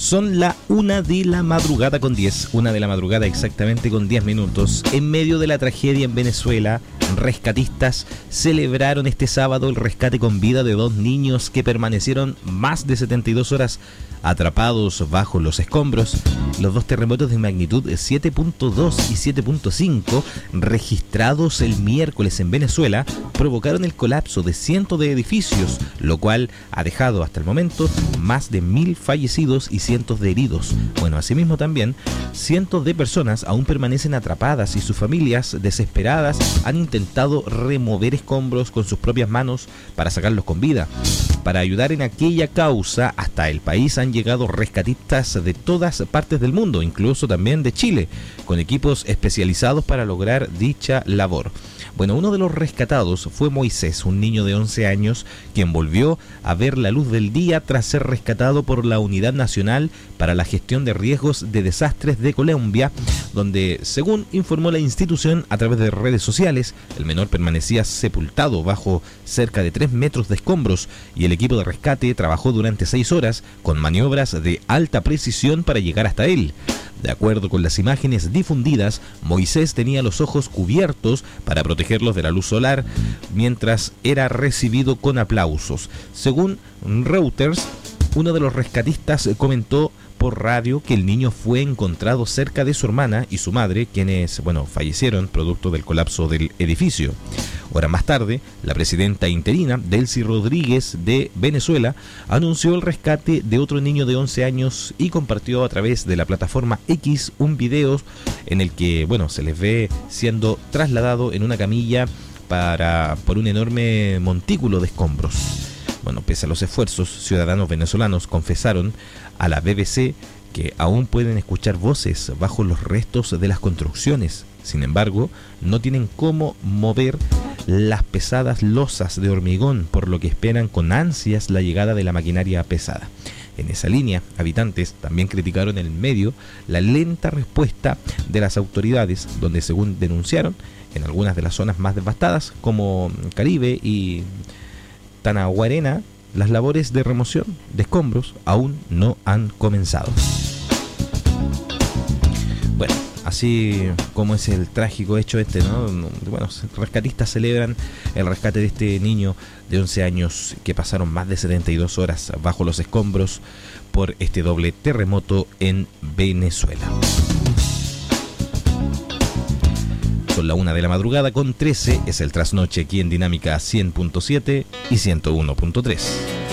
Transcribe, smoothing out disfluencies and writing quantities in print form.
Son la 1:10 con 10, 1:00 exactamente con 10 minutos. En medio de la tragedia en Venezuela, rescatistas celebraron este sábado el rescate con vida de 2 niños que permanecieron más de 72 horas atrapados bajo los escombros. Los 2 terremotos de magnitud 7.2 y 7.5 registrados el miércoles en Venezuela provocaron el colapso de cientos de edificios, lo cual ha dejado hasta el momento más de 1.000 fallecidos y cientos de heridos. Bueno, asimismo también cientos de personas aún permanecen atrapadas y sus familias desesperadas han intentado remover escombros con sus propias manos para sacarlos con vida. Para ayudar en aquella causa, hasta el país han llegado rescatistas de todas partes del mundo, incluso también de Chile, con equipos especializados para lograr dicha labor. Bueno, uno de los rescatados fue Moisés, un niño de 11 años, quien volvió a ver la luz del día tras ser rescatado por la Unidad Nacional para la Gestión de Riesgos de Desastres de Colombia, donde, según informó la institución a través de redes sociales, el menor permanecía sepultado bajo cerca de 3 metros de escombros y el equipo de rescate trabajó durante 6 horas con maniobras de alta precisión para llegar hasta él. De acuerdo con las imágenes difundidas, Moisés tenía los ojos cubiertos para protegerlos de la luz solar mientras era recibido con aplausos. Según Reuters, uno de los rescatistas comentó por radio que el niño fue encontrado cerca de su hermana y su madre, quienes, fallecieron producto del colapso del edificio. Horas más tarde, la presidenta interina, Delcy Rodríguez de Venezuela, anunció el rescate de otro niño de 11 años y compartió a través de la plataforma X un video en el que, se les ve siendo trasladado en una camilla por un enorme montículo de escombros. Pese a los esfuerzos, ciudadanos venezolanos confesaron a la BBC que aún pueden escuchar voces bajo los restos de las construcciones. Sin embargo, no tienen cómo mover las pesadas losas de hormigón, por lo que esperan con ansias la llegada de la maquinaria pesada. En esa línea, habitantes también criticaron en el medio la lenta respuesta de las autoridades, donde, según denunciaron, en algunas de las zonas más devastadas, como Caribe y Tanaguarena, las labores de remoción de escombros aún no han comenzado. Así como es el trágico hecho ¿no? Rescatistas celebran el rescate de este niño de 11 años que pasaron más de 72 horas bajo los escombros por este doble terremoto en Venezuela. Son la 1:00 con 13, es el trasnoche aquí en Dinámica 100.7 y 101.3.